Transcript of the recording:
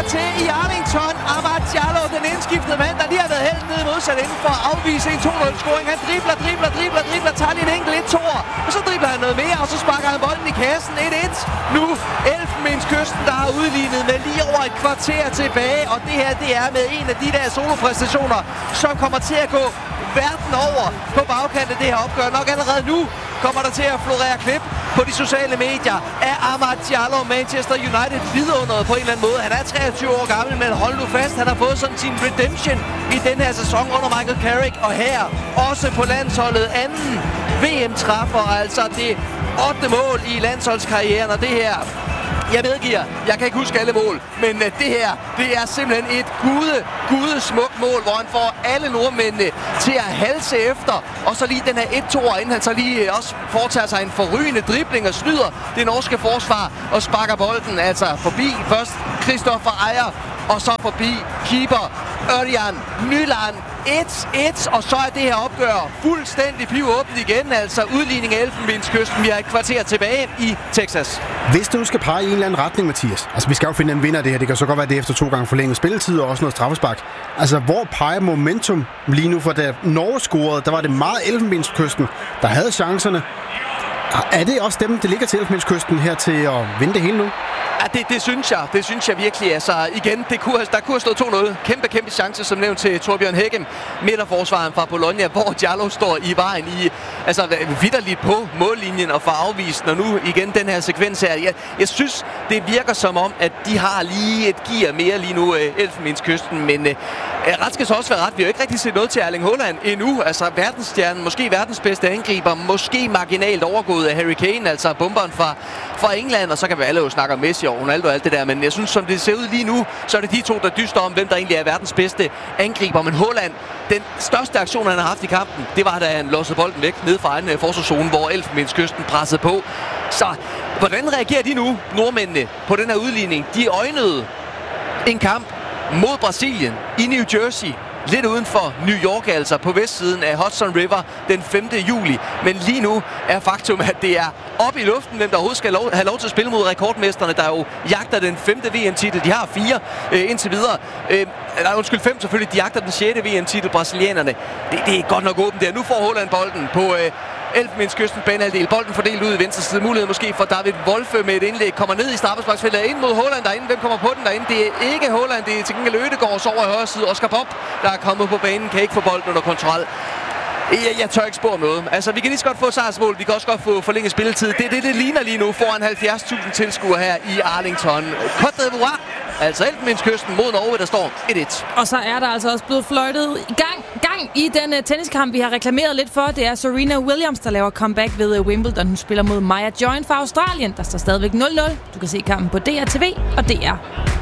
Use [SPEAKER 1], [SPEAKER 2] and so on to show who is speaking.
[SPEAKER 1] til i Arlington. Amad Diallo, den indskiftede mand, der lige har været helt nede modsat inden for at afvise en 2-0-scoring. Han dribler, tager lige en enkelt 1-2'er. Og så dribler han noget mere, og så sparker han bolden i kassen. 1-1. Nu Elfenbenskysten, der har udlignet med lige over et kvarter tilbage. Og det her, det er med en af de der solopræstationer, som kommer til at gå verden over på bagkanten af det her opgør. Nok allerede nu kommer der til at florere klip på de sociale medier af Amad Diallo, Manchester United vidunderet på en eller anden måde. Han er 23 år gammel, men hold nu fast, han har fået sådan sin redemption i den her sæson under Michael Carrick. Og her også på landsholdet anden VM-træffer, altså det 8. mål i landsholdskarrieren, og det her, jeg medgiver, jeg kan ikke huske alle mål, men det her, det er simpelthen et gudesmukt mål, hvor han får alle nordmændene til at halse efter, og så lige den her 1-2'er, inden han så lige også foretager sig en forrygende dribling og snyder det norske forsvar og sparker bolden altså forbi først Kristoffer Ejer, og så forbi keeper Ørjan Nyland. 1-1, og så er det her opgør fuldstændig pivåbent igen, altså udligning af Elfenbenskysten. Vi er et kvarter tilbage i Texas.
[SPEAKER 2] Hvis du skal pege i en eller anden retning, Mathias, altså vi skal jo finde en vinder af det her, det kan så godt være det efter 2 gange forlænget spilletid og også noget straffespark. Altså hvor peger momentum lige nu, for da Norge scorede, der var det meget Elfenbenskysten, der havde chancerne. Er det også dem, der ligger til Elfenbenskysten her til at vinde det hele nu?
[SPEAKER 1] Ja, det synes jeg virkelig. Altså igen, der kunne have stået 2-0. Kæmpe chance, som nævnt til Torbjørn Hæggen, midterforsvaren fra Bologna, hvor Diallo står i vejen i, altså vitterligt på mållinjen og får afvist, og nu igen den her sekvens her. Jeg synes, det virker som om, at de har lige et gear mere lige nu, Elfenbenskysten, men ret skal så også være ret. Vi har jo ikke rigtig set noget til Erling Haaland endnu. Altså verdensstjernen, måske verdens bedste angriber, måske marginalt overgået af Harry Kane, altså bomberen fra England, og så kan vi alle jo snakke om Messi og Ronaldo og alt det der, men jeg synes, som det ser ud lige nu, så er det de to, der dyster om, hvem der egentlig er verdens bedste angriber. Men Haaland, den største aktion, han har haft i kampen, det var, da han låsede bolden væk ned fra egen forsvarszone, hvor Elfenbenskysten pressede på. Så hvordan reagerer de nu, nordmændene, på den her udligning? De øjnede en kamp mod Brasilien i New Jersey, lidt uden for New York, altså på vestsiden af Hudson River den 5. juli. Men lige nu er faktum, at det er oppe i luften, hvem der overhovedet skal have lov til at spille mod rekordmesterne, der jo jagter den 5. VM-titel. De har 4 indtil videre. 5 selvfølgelig. De jagter den 6. VM-titel, brasilianerne. Det er godt nok åbent der. Nu får Haaland bolden på Elfenbenskysten banehalvdel. Bolden fordelt ud i venstre side. Mulighed måske for David Wolfe med et indlæg. Kommer ned i straffesparksfeltet ind mod Haaland derinde. Hvem kommer på den derinde? Det er ikke Haaland. Det er til gengæld Ødegaard over i højre side. Oscar Bob, der er kommet på banen, kan ikke få bolden under kontrol. Jeg tør ikke spå om noget. Altså, vi kan lige så godt få sejrsmål. Vi kan også godt få forlænget spilletid. Det ligner lige nu foran 70.000 tilskuere her i Arlington. Côte d'Ivoire, altså Elfenbenskysten mod Norge, der står 1-1.
[SPEAKER 3] Og så er der altså også blevet fløjtet gang i den tenniskamp, vi har reklameret lidt for. Det er Serena Williams, der laver comeback ved Wimbledon. Hun spiller mod Maya Join fra Australien. Der står stadigvæk 0-0. Du kan se kampen på DRTV og DR.